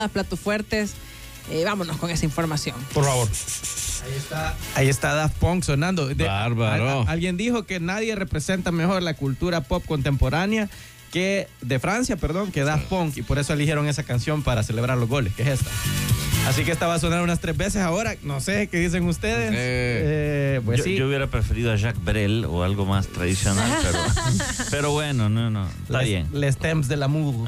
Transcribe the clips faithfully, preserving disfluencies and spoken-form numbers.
platos fuertes. Eh, vámonos con esa información. Por favor. Ahí está, ahí está Daft Punk sonando. De, Bárbaro. A, a, alguien dijo que nadie representa mejor la cultura pop contemporánea que de Francia, perdón, que Daft Punk, y por eso eligieron esa canción para celebrar los goles, que es esta. Así que esta va a sonar unas tres veces ahora. No sé qué dicen ustedes. Eh, eh, pues yo, sí. yo hubiera preferido a Jacques Brel o algo más tradicional, pero, pero bueno, no, no, está les, bien. Les temps de l'amour.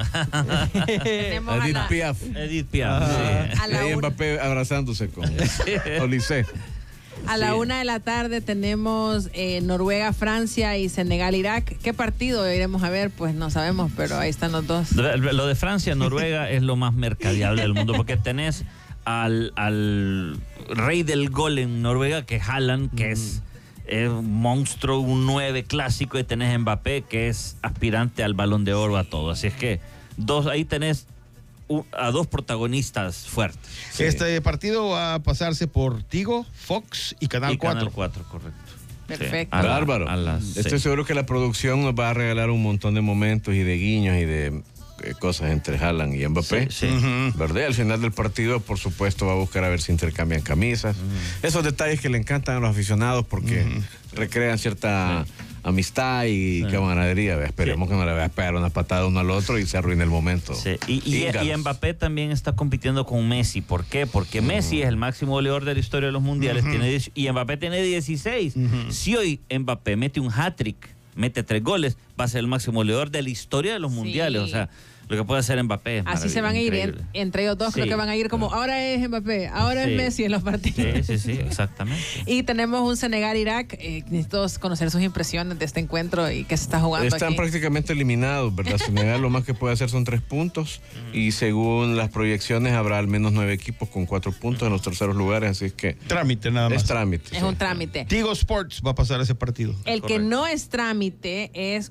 Tenemos a Edith la, Piaf. Edith Piaf, Ah. sí. a la Y una, Mbappé abrazándose con Olise. a la Sí. una de la tarde tenemos eh, Noruega, Francia y Senegal, Irak. ¿Qué partido iremos a ver? Pues no sabemos, pero ahí están los dos. Lo de Francia, Noruega es lo más mercadiable del mundo, porque tenés al, al rey del gol en Noruega, que es Haaland, que es, es un monstruo, un nueve clásico, y tenés Mbappé, que es aspirante al Balón de Oro, a todo. Así es que dos, ahí tenés un, a dos protagonistas fuertes. Sí. Este partido va a pasarse por Tigo, Fox y Canal Y cuatro. Canal cuatro, correcto. Perfecto. Sí, a la- Bárbaro. a las Estoy seis. seguro que la producción nos va a regalar un montón de momentos y de guiños y de eh, cosas entre Haaland y Mbappé. Sí, sí. Ujú. ¿Verdad? Al final del partido, por supuesto, va a buscar a ver si intercambian camisas. Esos detalles que le encantan a los aficionados porque recrean cierta amistad y Sí. camaradería. ¿Ve? Esperemos que no le vaya a pegar una patada uno al otro y se arruine el momento. Sí, Y, y, Íngalos. y Mbappé también está compitiendo con Messi. ¿Por qué? Porque Messi es el máximo goleador de la historia de los mundiales, tiene diez, y Mbappé tiene dieciséis. Si hoy Mbappé mete un hat-trick, mete tres goles, va a ser el máximo goleador de la historia de los Sí. mundiales. O sea, lo que puede hacer Mbappé es Así se van a ir, en- increíble. entre ellos dos, creo Sí. que van a ir como, ahora es Mbappé, ahora Sí. es Messi en los partidos. Sí, sí, sí, exactamente. Y tenemos un Senegal-Irak. Eh, necesito conocer sus impresiones de este encuentro y qué se está jugando Están aquí. prácticamente eliminados, ¿verdad? Senegal lo más que puede hacer son tres puntos y según las proyecciones habrá al menos nueve equipos con cuatro puntos en los terceros lugares, así es que Trámite nada más. es trámite. Es sí. un trámite. Tigo Sports va a pasar ese partido. El que Correcto. no es trámite es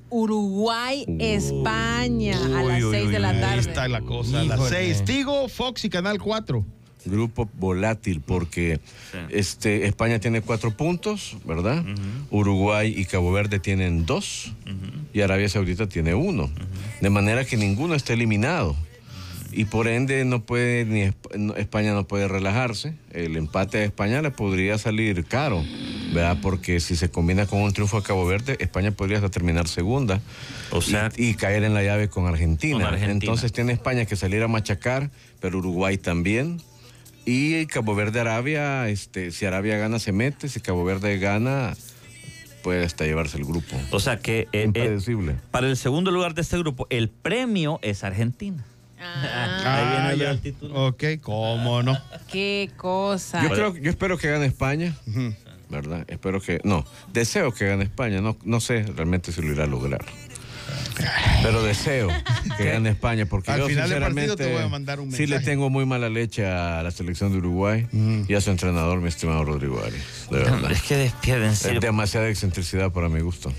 Uruguay-España a las Uy, uy, seis de uy, la uy. Ahí tarde. está la cosa. A las Híjole. seis. Tigo, Fox y Canal cuatro. Grupo volátil porque Sí. este España tiene cuatro puntos, ¿verdad? Uruguay y Cabo Verde tienen dos y Arabia Saudita tiene uno. De manera que ninguno está eliminado. Y por ende no puede ni Esp- no- España no puede relajarse. El empate a España le podría salir caro, ¿verdad? Porque si se combina con un triunfo a Cabo Verde, España podría hasta terminar segunda. O sea, y, y caer en la llave con Argentina. Con Argentina. Entonces tiene España que salir a machacar, pero Uruguay también. Y Cabo Verde, Arabia, este, si Arabia gana se mete, si Cabo Verde gana puede hasta llevarse el grupo. o sea que eh, eh, Impredecible. para el segundo lugar de este grupo, el premio es Argentina. Ah, Ahí viene Ah, el ya. título. Ok, cómo no. qué cosa. Yo creo, yo espero que gane España, Ujú. ¿verdad? Espero que, no, deseo que gane España, no, no sé realmente si lo irá a lograr. Pero deseo que gane España porque Al yo final del partido sinceramente te voy a mandar un sí le mensaje. tengo muy mala leche a la selección de Uruguay y a su entrenador, mi estimado Rodrigo Arias, de verdad. Es que despierden, en serio. Es demasiada excentricidad para mi gusto.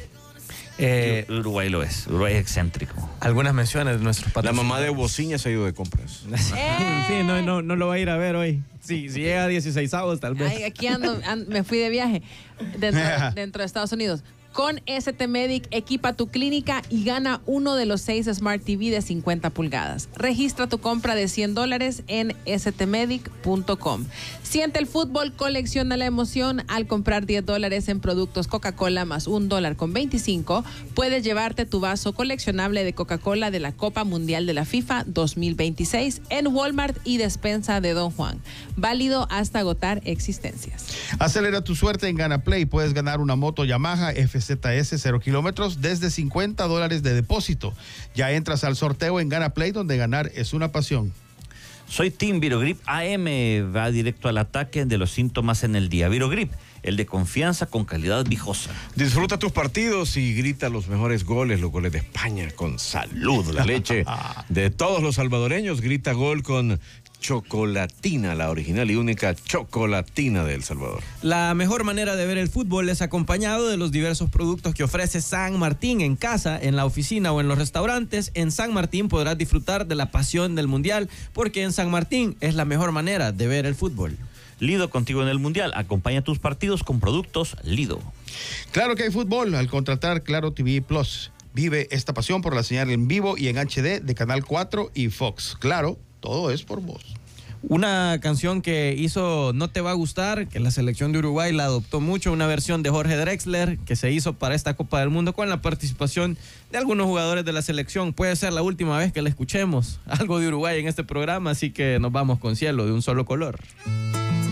Eh, Uruguay lo es. Uruguay es excéntrico. algunas menciones de nuestros La patrocinadores. mamá de Bociña se ha ido de compras. Sí, no, no, no lo va a ir a ver hoy. Sí, si llega a dieciséis avos, tal vez. Ay, aquí ando, an- me fui de viaje dentro, dentro de Estados Unidos. Con S T Medic, equipa tu clínica y gana uno de los seis Smart T V de cincuenta pulgadas. Registra tu compra de cien dólares en s t medic punto com. Siente el fútbol, colecciona la emoción. Al comprar diez dólares en productos Coca-Cola más un dólar con veinticinco, puedes llevarte tu vaso coleccionable de Coca-Cola de la Copa Mundial de la FIFA dos mil veintiséis en Walmart y despensa de Don Juan. Válido hasta agotar existencias. Acelera tu suerte en GanaPlay. Puedes ganar una moto Yamaha F Z S cero kilómetros desde cincuenta dólares de depósito. Ya entras al sorteo en GanaPlay, donde ganar es una pasión. Soy Team Virogrip A M, va directo al ataque de los síntomas en el día. Virogrip, el de confianza con calidad viejosa. Disfruta tus partidos y grita los mejores goles, los goles de España con salud. La leche de todos los salvadoreños grita gol con Chocolatina, la original y única Chocolatina de El Salvador. La mejor manera de ver el fútbol es acompañado de los diversos productos que ofrece San Martín en casa, en la oficina o en los restaurantes. En San Martín podrás disfrutar de la pasión del mundial, porque en San Martín es la mejor manera de ver el fútbol. Lido contigo en el Mundial. Acompaña tus partidos con productos Lido. Claro que hay fútbol al contratar Claro T V Plus. Vive esta pasión por la señal en vivo y en H D de Canal cuatro y Fox. Claro, Todo es por vos. Una canción que hizo No te va a gustar, que la selección de Uruguay la adoptó mucho, una versión de Jorge Drexler que se hizo para esta Copa del Mundo con la participación de algunos jugadores de la selección. Puede ser la última vez que la escuchemos algo de Uruguay en este programa, así que nos vamos con Cielo de un solo color.